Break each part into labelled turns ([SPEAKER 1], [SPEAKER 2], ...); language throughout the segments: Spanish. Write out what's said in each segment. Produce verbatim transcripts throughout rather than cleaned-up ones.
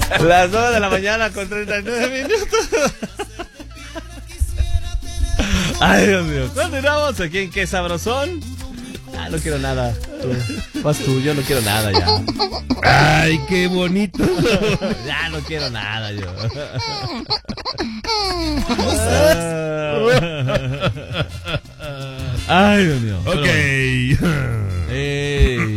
[SPEAKER 1] Las nueve de la mañana con treinta y nueve minutos. Ay, Dios mío. Continuamos aquí en Qué Sabrosón. Ah, no quiero nada. Tú, vas tú, yo no quiero nada ya.
[SPEAKER 2] Ay, qué bonito.
[SPEAKER 1] Ya no quiero nada yo. Ay, Dios mío.
[SPEAKER 2] Ok.
[SPEAKER 1] Ey.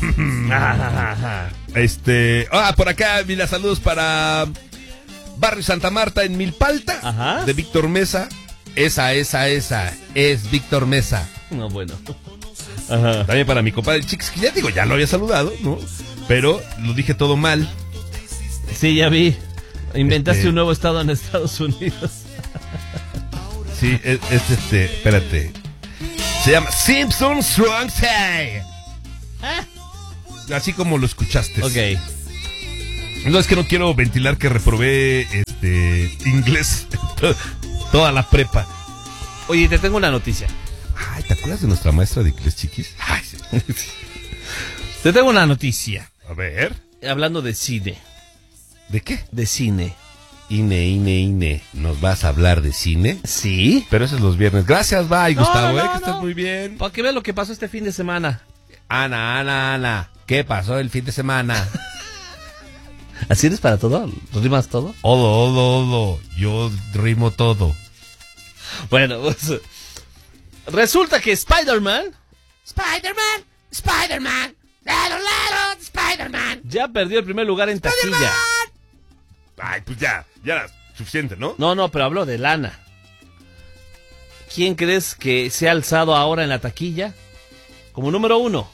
[SPEAKER 2] Este. Ah, por acá, mira, saludos para Barrio Santa Marta en Milpalta.
[SPEAKER 1] Ajá.
[SPEAKER 2] De Víctor Mesa. Esa, esa, esa. Es Víctor Mesa.
[SPEAKER 1] No, bueno. Ajá.
[SPEAKER 2] También para mi compadre Chix, que ya digo, ya lo había saludado, ¿no? Pero lo dije todo mal.
[SPEAKER 1] Sí, ya vi. Inventaste
[SPEAKER 2] este...
[SPEAKER 1] un nuevo estado en Estados Unidos.
[SPEAKER 2] Sí, es, es este, espérate. Se llama Simpson Strong Say.
[SPEAKER 1] ¿Ah?
[SPEAKER 2] Así como lo escuchaste.
[SPEAKER 1] Ok.
[SPEAKER 2] No, es que no quiero ventilar que reprobé este inglés toda la prepa.
[SPEAKER 1] Oye, te tengo una noticia.
[SPEAKER 2] Ay, ¿te acuerdas de nuestra maestra de inglés, Chiquis? Ay, sí.
[SPEAKER 1] Te tengo una noticia.
[SPEAKER 2] A ver.
[SPEAKER 1] Hablando de cine.
[SPEAKER 2] ¿De qué?
[SPEAKER 1] De cine.
[SPEAKER 2] Ine, Ine, Ine. ¿Nos vas a hablar de cine?
[SPEAKER 1] ¿Sí?
[SPEAKER 2] Pero eso es los viernes. Gracias, bye,
[SPEAKER 1] No,
[SPEAKER 2] Gustavo,
[SPEAKER 1] no,
[SPEAKER 2] eh,
[SPEAKER 1] no,
[SPEAKER 2] que estás
[SPEAKER 1] no.
[SPEAKER 2] muy bien.
[SPEAKER 1] Para que veas lo que pasó este fin de semana.
[SPEAKER 2] Ana, Ana, Ana. ¿Qué pasó el fin de semana?
[SPEAKER 1] ¿Así eres para todo? ¿Rimas todo?
[SPEAKER 2] Odo, odo, odo. Yo rimo todo.
[SPEAKER 1] Bueno, pues, resulta que Spider-Man...
[SPEAKER 3] Spider-Man, Spider-Man, little, little Spider-Man.
[SPEAKER 1] Ya perdió el primer lugar en taquilla.
[SPEAKER 2] Ay, pues ya, ya era suficiente, ¿no?
[SPEAKER 1] No, no, pero habló de lana. ¿Quién crees que se ha alzado ahora en la taquilla? Como número uno.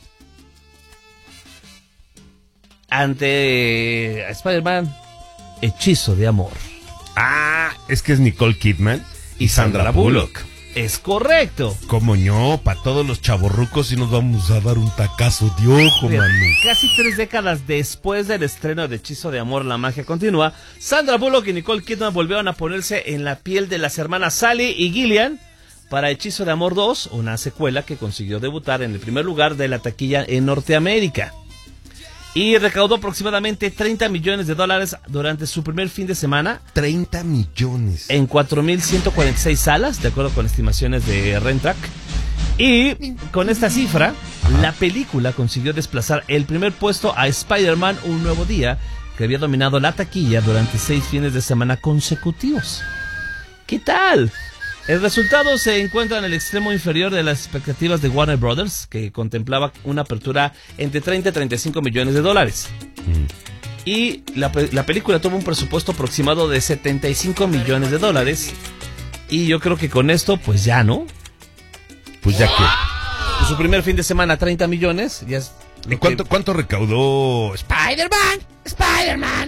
[SPEAKER 1] Ante Spider-Man, Hechizo de Amor.
[SPEAKER 2] Ah, es que es Nicole Kidman y Sandra Bullock.
[SPEAKER 1] Es correcto.
[SPEAKER 2] Como no, para todos los chavorrucos sí nos vamos a dar un tacazo de ojo,
[SPEAKER 1] Bien,
[SPEAKER 2] mano.
[SPEAKER 1] casi tres décadas después del estreno de Hechizo de Amor, la magia continúa, Sandra Bullock y Nicole Kidman volvieron a ponerse en la piel de las hermanas Sally y Gillian para Hechizo de Amor dos, una secuela que consiguió debutar en el primer lugar de la taquilla en Norteamérica. Y recaudó aproximadamente treinta millones de dólares durante su primer fin de semana.
[SPEAKER 2] treinta millones.
[SPEAKER 1] En cuatro mil ciento cuarenta y seis salas, de acuerdo con estimaciones de Rentrack. Y con esta cifra, la película consiguió desplazar el primer puesto a Spider-Man Un Nuevo Día, que había dominado la taquilla durante seis fines de semana consecutivos. ¿Qué tal? El resultado se encuentra en el extremo inferior de las expectativas de Warner Brothers, que contemplaba una apertura entre treinta y treinta y cinco millones de dólares. Mm. Y la, la película tuvo un presupuesto aproximado de setenta y cinco millones de dólares. Y yo creo que con esto, pues ya, ¿no?
[SPEAKER 2] Pues ya que...
[SPEAKER 1] Pues su primer fin de semana, treinta millones. Ya es
[SPEAKER 2] ¿Y cuánto, que... cuánto recaudó
[SPEAKER 3] Spider-Man? Spider-Man.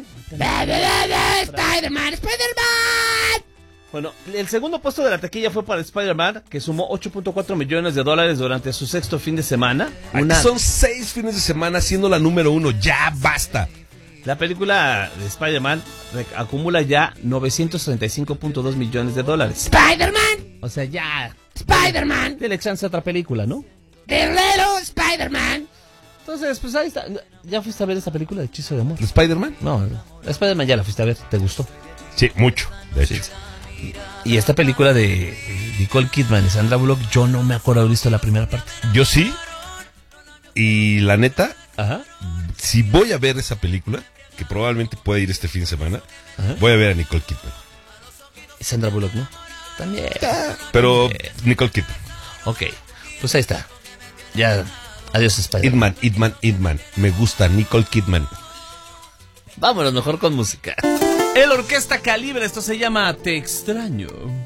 [SPEAKER 3] Spider-Man, Spider-Man.
[SPEAKER 1] Bueno, el segundo puesto de la taquilla fue para Spider-Man, que sumó ocho punto cuatro millones de dólares durante su sexto fin de semana.
[SPEAKER 2] Una... Son seis fines de semana siendo la número uno. Ya basta.
[SPEAKER 1] La película de Spider-Man acumula ya novecientos treinta y cinco punto dos millones de dólares.
[SPEAKER 3] ¡Spider-Man!
[SPEAKER 1] O sea, ya...
[SPEAKER 3] ¡Spider-Man!
[SPEAKER 1] Dele chance a otra película, ¿no?
[SPEAKER 3] ¡The Little Spider-Man!
[SPEAKER 1] Entonces, pues ahí está. ¿Ya fuiste a ver esa película de Hechizo de Amor?
[SPEAKER 2] ¿De Spider-Man?
[SPEAKER 1] No, Spider-Man ya la fuiste a ver. ¿Te gustó?
[SPEAKER 2] Sí, mucho, de hecho.
[SPEAKER 1] Sí. Y esta película de Nicole Kidman y Sandra Bullock, yo no me acuerdo haber visto la primera parte.
[SPEAKER 2] Yo sí. Y la neta,
[SPEAKER 1] ajá,
[SPEAKER 2] si voy a ver esa película, que probablemente pueda ir este fin de semana, ajá, voy a ver a Nicole Kidman.
[SPEAKER 1] Y Sandra Bullock, ¿no? También.
[SPEAKER 2] Ah, pero
[SPEAKER 1] También.
[SPEAKER 2] Nicole Kidman.
[SPEAKER 1] Ok, pues ahí está. Ya, adiós Spider-Man.
[SPEAKER 2] Kidman, Kidman, Kidman. Me gusta Nicole Kidman.
[SPEAKER 1] Vámonos mejor con música. El Orquesta Calibre, esto se llama Te Extraño.